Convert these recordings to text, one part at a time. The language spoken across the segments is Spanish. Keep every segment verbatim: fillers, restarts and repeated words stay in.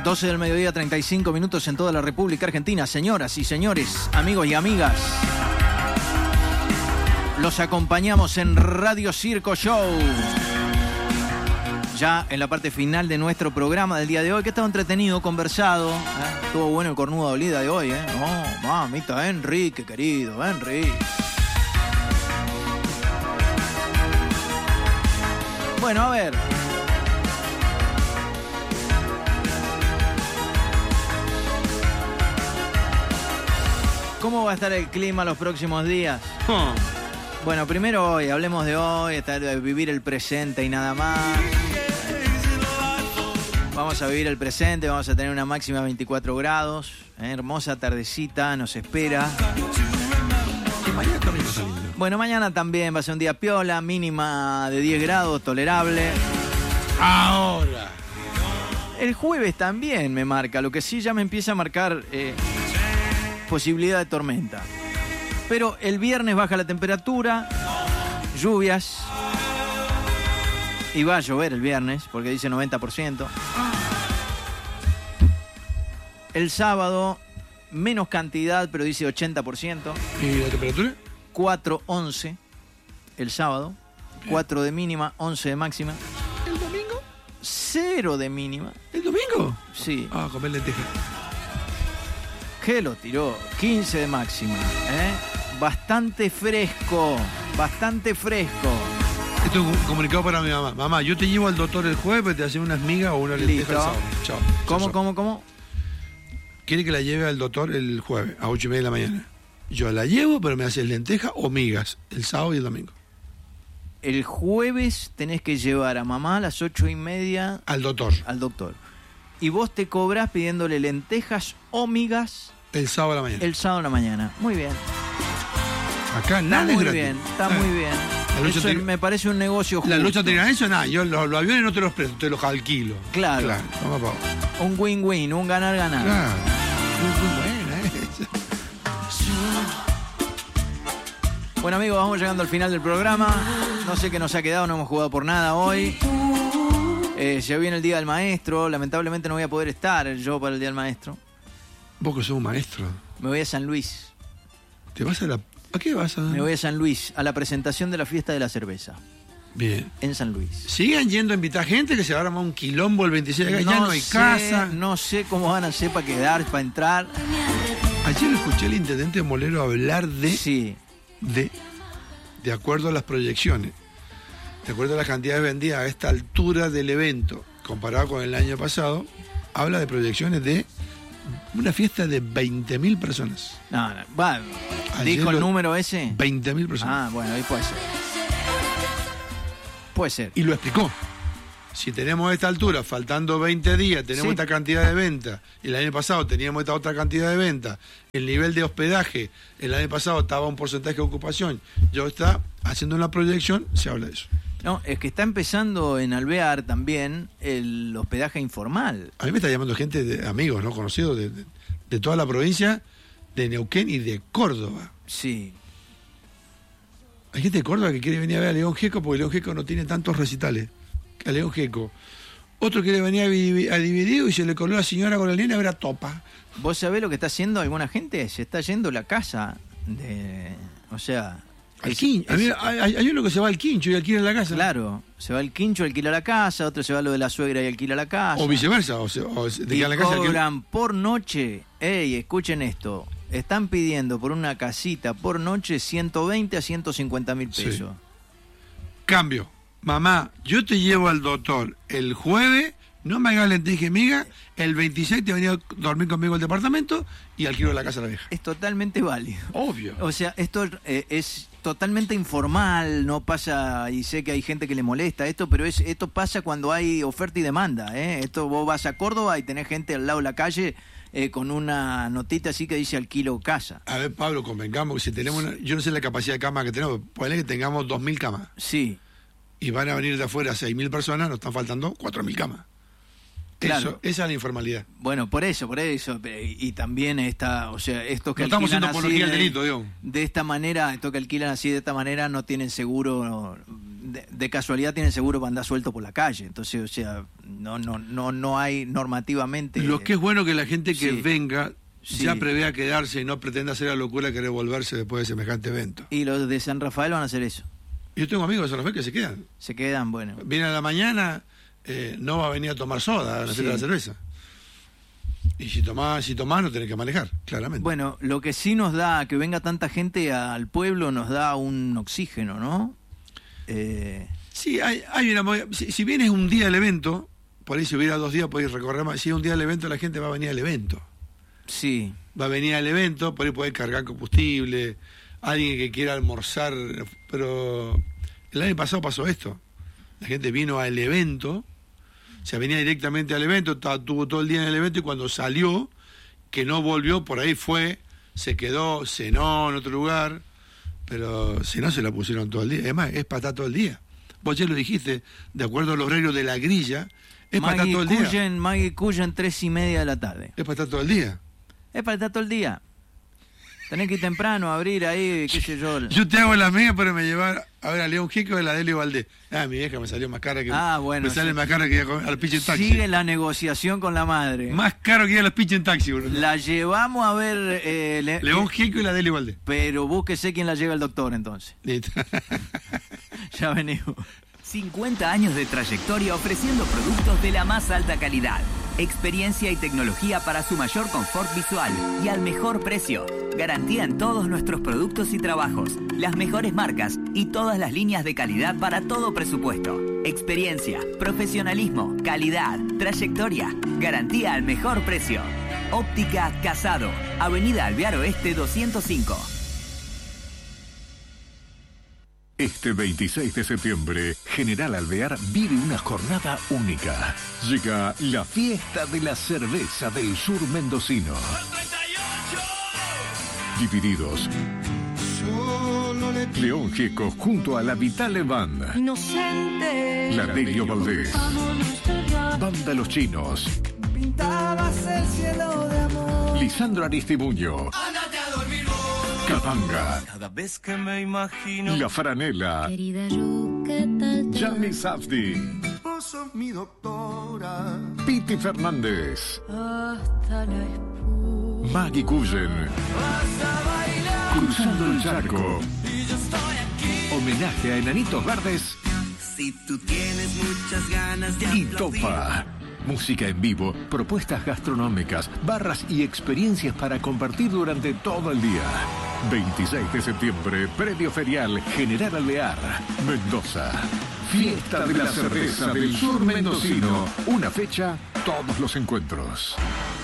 doce del mediodía, treinta y cinco minutos en toda la República Argentina. Señoras y señores, amigos y amigas, los acompañamos en Radio Circo Show. Ya en la parte final de nuestro programa del día de hoy, que ha estado entretenido, conversado. ¿eh? Estuvo bueno el cornudo de Olida de hoy, ¿eh? Oh, mamita, Enrique, querido, Enrique. Bueno, a ver. ¿Cómo va a estar el clima los próximos días? Oh. Bueno, primero hoy, hablemos de hoy, estar, de vivir el presente y nada más. Vamos a vivir el presente, vamos a tener una máxima de veinticuatro grados. ¿eh? Hermosa tardecita, nos espera. Mañana también va a salir. Bueno, mañana también va a ser un día piola, mínima de diez grados, tolerable. Ahora. El jueves también me marca, lo que sí ya me empieza a marcar eh, posibilidad de tormenta. Pero el viernes baja la temperatura, lluvias, y va a llover el viernes, porque dice noventa por ciento. El sábado, menos cantidad, pero dice ochenta por ciento. ¿Y la temperatura? cuatro once el sábado, bien. cuatro de mínima, once de máxima. ¿El domingo? cero de mínima. ¿El domingo? Sí. Ah, comer lentejas. ¿Qué lo tiró? quince de máxima, ¿eh? Bastante fresco, bastante fresco. Esto es un comunicado para mi mamá. Mamá, yo te llevo al doctor el jueves, te hacen unas migas o una lenteja el sábado. Chao. ¿Cómo, cómo, cómo? Quiere que la lleve al doctor el jueves a ocho y media de la mañana. Yo la llevo, pero me haces lenteja o migas el sábado y el domingo. El jueves tenés que llevar a mamá a las ocho y media... Al doctor. Al doctor. Y vos te cobrás pidiéndole lentejas o migas... El sábado a la mañana. El sábado a la mañana. Muy bien. Acá nada es gratis. Está muy bien, está muy bien. Eso te... me parece un negocio justo. La lucha tenga eso, nada. Yo los, los aviones no te los presto, te los alquilo. Claro. Claro. Vamos a pagar. Un win-win, un ganar-ganar. Claro. Muy, muy buena esa. Bueno, amigos, vamos llegando al final del programa. No sé qué nos ha quedado, no hemos jugado por nada hoy. Eh, ya viene el Día del Maestro. Lamentablemente no voy a poder estar yo para el Día del Maestro. Vos que sos un maestro. Me voy a San Luis. ¿Te vas a la... ¿A qué vas a...? Me voy a San Luis, a la presentación de la fiesta de la cerveza. Bien. En San Luis. Sigan yendo a invitar gente que se va a armar un quilombo el veintiséis de acá. No ya no hay sé, casa. No sé cómo van a hacer para quedar, para entrar. Ayer escuché al intendente Molero hablar de... Sí. De... De acuerdo a las proyecciones. De acuerdo a las cantidades vendidas a esta altura del evento, comparado con el año pasado, habla de proyecciones de una fiesta de veinte mil personas. No, no. Va, ¿dijo el número ese? veinte mil personas. Ah, bueno, ahí puede ser. Puede ser. Y lo explicó. Si tenemos esta altura, faltando veinte días, tenemos sí. esta cantidad de ventas. El año pasado teníamos esta otra cantidad de ventas. El nivel de hospedaje, el año pasado estaba un porcentaje de ocupación. Yo está haciendo una proyección, se habla de eso. No, es que está empezando en Alvear también el hospedaje informal. A mí me está llamando gente, de amigos, ¿no? Conocidos de, de, de toda la provincia, de Neuquén y de Córdoba. Sí. Hay gente de Córdoba que quiere venir a ver a León Gieco porque León Gieco no tiene tantos recitales. A León Gieco. Otro quiere venir a, a Dividido y se le coló a la señora con el nene a ver a Topa. ¿Vos sabés lo que está haciendo alguna gente? Se está yendo la casa de... O sea... Al quincho. Es, hay, hay, hay uno que se va al quincho y alquila la casa. Claro, se va al quincho, alquila la casa, otro se va a lo de la suegra y alquila la casa. O viceversa, o se, o se y la casa cobran alquila... por noche. Ey, escuchen esto. Están pidiendo por una casita por noche ciento veinte a ciento cincuenta mil pesos. Sí. Cambio. Mamá, yo te llevo al doctor el jueves, no me hagas lenteja y miga, el veintiséis te venía a dormir conmigo al departamento y alquilo la casa a la vieja. Es totalmente válido. Obvio. O sea, esto eh, es totalmente informal, no pasa, y sé que hay gente que le molesta esto, pero es esto pasa cuando hay oferta y demanda, ¿eh? Esto vos vas a Córdoba y tenés gente al lado de la calle eh, con una notita así que dice alquilo casa. A ver, Pablo, convengamos que si tenemos una, yo no sé la capacidad de cama que tenemos, ponle que tengamos dos mil camas. Sí. Y van a venir de afuera seis mil personas, nos están faltando cuatro mil camas. Claro. Eso, esa es la informalidad. Bueno, por eso, por eso. Y, y también está, o sea, estos que no estamos alquilan haciendo así apología de, al delito, digo. de esta manera, estos que alquilan así de esta manera no tienen seguro de, de casualidad tienen seguro para andar suelto por la calle. Entonces, o sea, no, no, no, no hay normativamente. Lo que es bueno que la gente que sí. venga Sí. ya prevea quedarse y no pretenda hacer la locura de querer volverse después de semejante evento. Y los de San Rafael van a hacer eso. Yo tengo amigos de San Rafael que se quedan. Se quedan, bueno. Viene a la mañana, eh, no va a venir a tomar soda, a hacer Sí. la cerveza. Y si tomás, si tomás no tenés que manejar, claramente. Bueno, lo que sí nos da, que venga tanta gente al pueblo, nos da un oxígeno, ¿no? Eh... Sí, hay, hay una movida. Si, si bien es un día el evento, por ahí si hubiera dos días podéis recorrer más. Si es un día el evento, la gente va a venir al evento. Sí. Va a venir al evento, por ahí poder cargar combustible, alguien que quiera almorzar, pero el año pasado pasó esto. La gente vino al evento, o sea, venía directamente al evento, tuvo todo el día en el evento y cuando salió, que no volvió, por ahí fue, se quedó, cenó en otro lugar, pero si no se la pusieron todo el día. Además, es para estar todo el día. Vos ya lo dijiste, de acuerdo a los horarios de la grilla, es para estar todo el día. Cuyen, Maggie Cuyen, tres y media de la tarde. Es para estar todo el día. Es para estar todo el día. Tenés que ir temprano, abrir ahí, qué sé yo. Yo te hago la mía para me llevar a ver a León Gieco de la Delio Valdés. Ah, mi vieja me salió más cara que... Ah, bueno. Me sale sí. más cara que ir a los pinches taxi. Sigue la negociación con la madre. Más caro que ir a los pinches taxi, bro. La llevamos a ver... Eh, le, León Gieco y la Delio Valdés. Pero búsquese quién la lleva el doctor, entonces. Listo. Ya venimos. cincuenta años de trayectoria ofreciendo productos de la más alta calidad. Experiencia y tecnología para su mayor confort visual y al mejor precio. Garantía en todos nuestros productos y trabajos. Las mejores marcas y todas las líneas de calidad para todo presupuesto. Experiencia, profesionalismo, calidad, trayectoria. Garantía al mejor precio. Óptica Casado. Avenida Alvear Oeste doscientos cinco. Este veintiséis de septiembre, General Alvear vive una jornada única. Llega la fiesta de la cerveza del sur mendocino. Divididos. León Gieco junto a la Vitale Band. Inocente. La Delio Valdés. Banda Los Chinos. Pintabas el cielo de amor. Lisandro Aristimuño. Capanga. Cada vez que me imagino. La Franela. Querida yo, ¿qué tal te Yami Safdi. Vos sos mi doctora. Piti Fernández. hasta la espuma? Maggie Cuyen. Cruzando el charco. Homenaje a Enanitos Verdes Si tú tienes muchas ganas de y aplaudir. Topa. Música en vivo, propuestas gastronómicas, barras y experiencias para compartir durante todo el día. veintiséis de septiembre, Predio Ferial General Alvear, Mendoza. Fiesta de la cerveza del sur mendocino. Una fecha, todos los encuentros.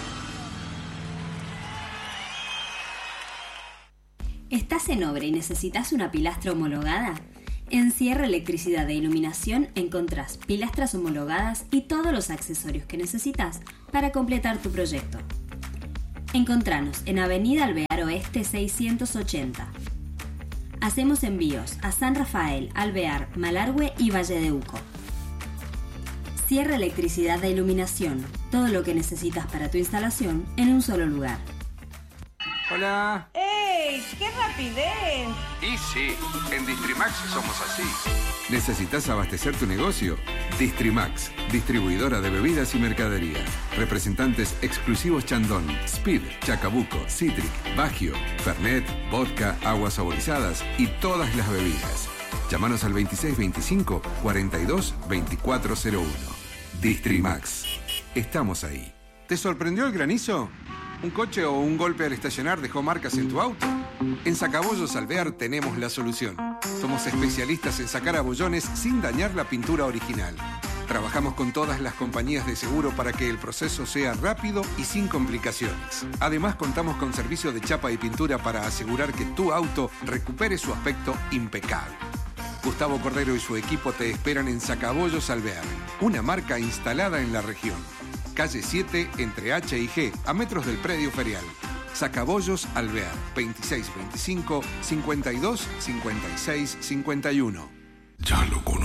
¿Estás en obra y necesitas una pilastra homologada? En Sierra Electricidad e Iluminación encontrás pilastras homologadas y todos los accesorios que necesitas para completar tu proyecto. Encontranos en Avenida Alvear Oeste seiscientos ochenta. Hacemos envíos a San Rafael, Alvear, Malargüe y Valle de Uco. Sierra Electricidad e Iluminación. Todo lo que necesitas para tu instalación en un solo lugar. Hola. ¡Ey! ¡Qué rapidez! Y sí, en Distrimax somos así. ¿Necesitas abastecer tu negocio? Distrimax, distribuidora de bebidas y mercadería. Representantes exclusivos Chandon, Speed, Chacabuco, Citric, Bagio, Fernet, vodka, aguas saborizadas y todas las bebidas. Llámanos al veintiséis veinticinco, cuarenta y dos, veinticuatro cero uno. Distrimax. Estamos ahí. ¿Te sorprendió el granizo? ¿Un coche o un golpe al estacionar dejó marcas en tu auto? En Sacabollos Alvear tenemos la solución. Somos especialistas en sacar abollones sin dañar la pintura original. Trabajamos con todas las compañías de seguro para que el proceso sea rápido y sin complicaciones. Además, contamos con servicio de chapa y pintura para asegurar que tu auto recupere su aspecto impecable. Gustavo Cordero y su equipo te esperan en Sacabollos Alvear, una marca instalada en la región. Calle siete, entre H y G, a metros del predio ferial. Sacabollos Alvear, veintiséis veinticinco, cincuenta y dos, cincuenta y seis, cincuenta y uno. Ya lo conozco.